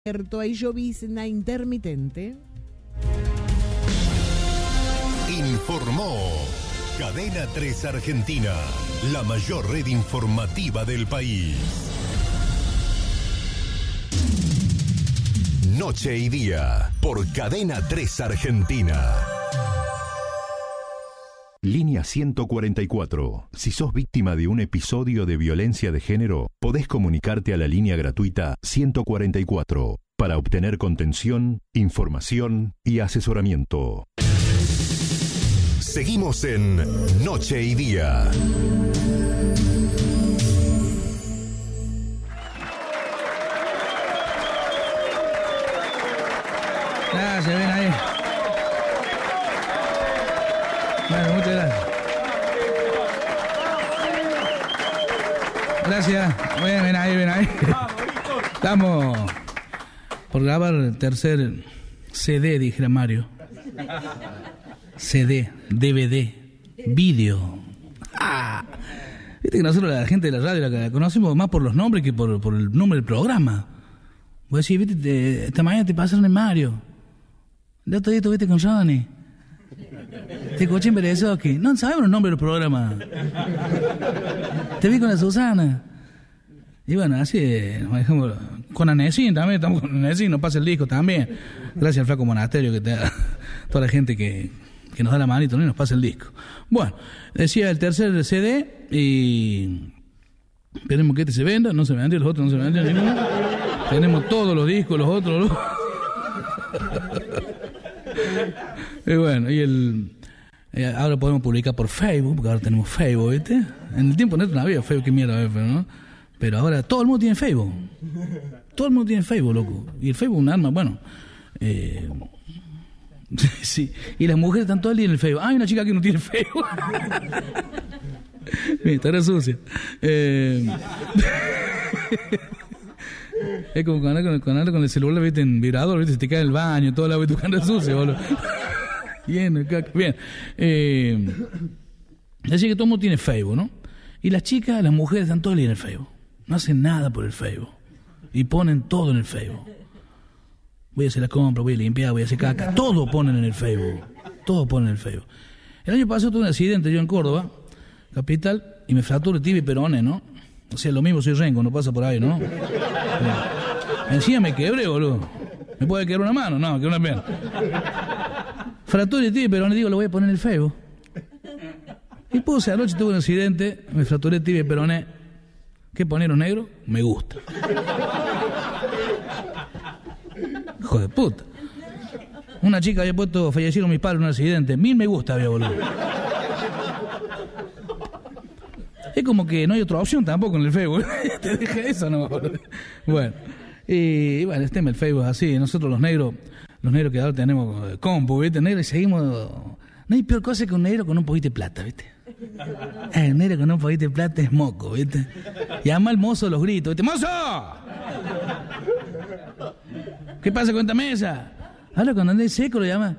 Hay llovizna intermitente. Informó Cadena 3 Argentina, la mayor red informativa del país. Noche y día, por Cadena 3 Argentina. Línea 144. Si sos víctima de un episodio de violencia de género, podés comunicarte a la línea gratuita 144 para obtener contención, información y asesoramiento. Seguimos en Noche y Día. Se ven ahí. Bueno, muchas gracias. Gracias. Ven ahí. Estamos por grabar el tercer CD, dijera Mario. CD, DVD, vídeo. Viste que nosotros, la gente de la radio, la conocemos más por los nombres que por el nombre del programa. Vos decís, viste, esta mañana te pasaron en Mario. El otro día estuviste con Johnny. Te escuché en Berezoski. No sabemos los nombres del programa. Te vi con la Susana. Y bueno, así, con Anesin también, estamos con Anesin, nos pasa el disco también. Gracias al Flaco Monasterio, que te da, toda la gente que nos da la manito, ¿no? Y nos pasa el disco. Bueno, decía el tercer CD y esperemos que este se venda, no se vendió, los otros no se vendieron ninguno. Tenemos todos los discos, los otros. Y bueno, ahora podemos publicar por Facebook, porque ahora tenemos Facebook, ¿viste? En el tiempo neto no había Facebook, qué mierda, ¿no? Pero ahora todo el mundo tiene Facebook. Todo el mundo tiene Facebook, loco. Y el Facebook es un arma, bueno. Sí. Y las mujeres están todo el día en el Facebook. Hay una chica que no tiene Facebook. Mira, estará sucia. Es como cuando andas con el celular, viste, en vibrador, viste, se te cae en el baño, todo el agua y tu cara sucia, boludo. Bien. Así que todo el mundo tiene Facebook, ¿no? Y las chicas, las mujeres están todo el día en el Facebook. No hacen nada por el Facebook. Y ponen todo en el Facebook. Voy a hacer la compra, voy a limpiar, voy a hacer caca. Todo ponen en el Facebook. Todo ponen en el Facebook. El año pasado tuve un accidente yo en Córdoba, capital, y me fracturé tibia y peroné, ¿no? O sea, lo mismo soy Rengo, no pasa por ahí, ¿no? Encima me quebré, boludo. ¿Me puede quebrar una mano? No, que una pierna. Fracturé tibia y peroné, digo, lo voy a poner en el Facebook. Y puse, anoche tuve un accidente, me fracturé tibia y peroné. ¿Qué ponieron negro? Me gusta. Hijo de puta. Una chica había puesto, fallecieron mis padres en un accidente. 1000 me gusta había, boludo. Es como que no hay otra opción tampoco en el Facebook. Te dije eso, ¿no? Bueno. Y bueno, el tema del Facebook es así. Nosotros los negros que ahora tenemos compu, ¿viste? Negros y seguimos. No hay peor cosa que un negro con un poquito de plata, ¿viste? El negro con un poquito de plata es moco, ¿viste? Llama al mozo los gritos, ¿viste? ¡Mozo! ¿Qué pasa con esta mesa? Ahora cuando anda seco lo llama.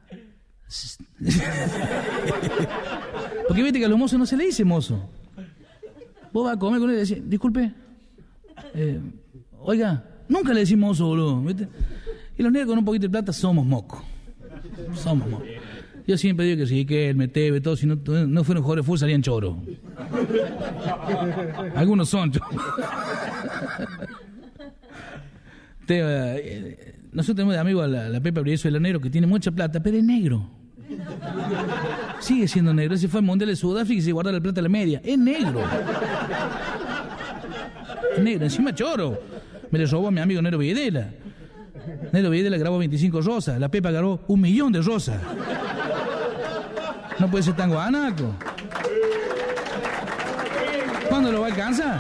Porque viste que a los mozos no se le dice mozo. Vos vas a comer con él y decís, disculpe, oiga, nunca le decimos mozo, boludo, ¿viste? Y los negros con un poquito de plata somos mocos. Somos mocos. Yo siempre digo que sí, que el Metebe, todo, si no fueron jugadores de fútbol, salían choros. Algunos son choros. Nosotros tenemos de amigo a la Pepa Brieso, el negro, que tiene mucha plata, pero es negro. Sigue siendo negro. Ese fue al Mundial de Sudáfrica y se guardó la plata a la media. Es negro. Es negro, encima choro. Me le robó a mi amigo Nero Videla. Nero Videla grabó 25 rosas. La Pepa grabó 1.000.000 de rosas. No puede ser tan guanaco. ¿Cuándo lo va a alcanzar?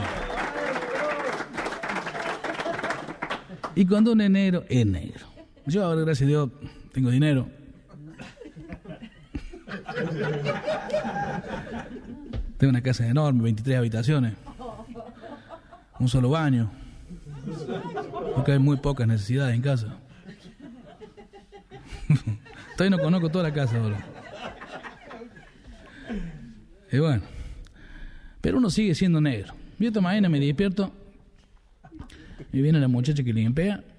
Y cuando un es negro, es negro. Yo ahora, gracias a Dios, tengo dinero. Tengo una casa enorme, 23 habitaciones. Un solo baño. Porque hay muy pocas necesidades en casa. Todavía no conozco toda la casa, boludo. Y bueno. Pero uno sigue siendo negro. Yo esta mañana me despierto y viene la muchacha que limpia